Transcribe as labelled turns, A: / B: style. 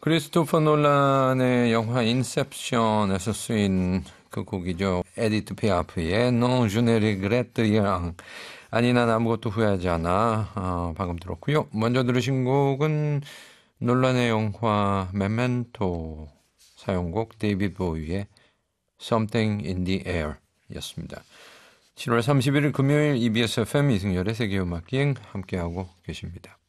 A: 크리스토퍼 놀란의 영화 인셉션에서 쓰인 그 곡이죠. 에디트 피아프의 Non je ne regrette rien. 아니 난 아무것도 후회하지 않아. 방금 들었고요. 먼저 들으신 곡은 놀란의 영화 메멘토 사용곡 데이비드 보위의 Something in the Air 였습니다. 7월 31일 금요일 EBS FM 이승열의 세계음악기행 함께하고 계십니다.